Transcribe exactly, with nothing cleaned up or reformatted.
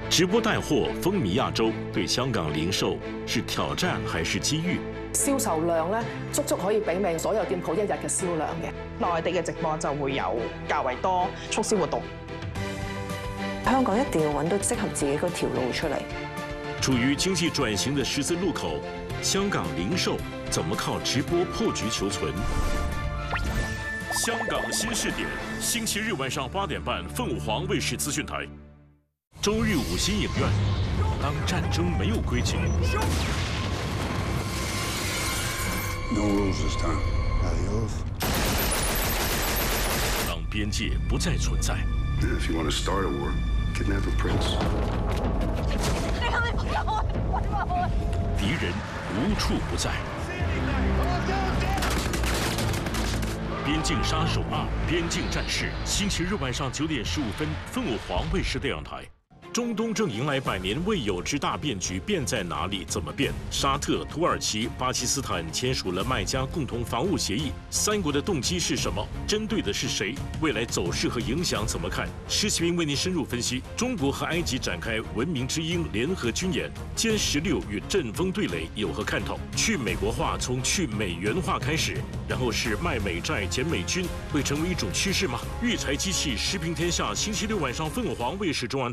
直播帶貨風靡亞洲，對香港零售是挑戰還是機遇？ 銷售量咧，足足可以媲美所有店鋪一日嘅銷量嘅。 內地嘅直播就會有較為多促銷活動。 香港一定要揾到適合自己嗰條路出嚟。 處於經濟轉型的十字路口，香港零售怎麼靠直播破局求存？香港新視點，星期日晚上八點半，鳳凰衛視資訊台。周日午新影院，當戰爭沒有規矩。 No rules this time. Adios. 當邊界不再存在。 If you want to start a war, kidnap a prince. 敵人無處不在。邊境殺手二：邊境戰士，星期日晚上九點十五分，鳳凰衛視電視台。中東正迎來百年未有之大變局，變在哪裡？怎麼變？沙特、土耳其、巴基斯坦簽署了麥加共同防務協議，三國的動機是什麼？針對的是誰？未來走勢和影響怎麼看？施啟明為您深入分析。中國和埃及展開文明之鷹聯合軍演，殲十六與陣風對壘有何看頭？去美國化從去美元化開始，然後是賣美債減美軍，會成為一種趨勢嗎？育才機器時評天下，星期六晚上鳳凰衛視中央。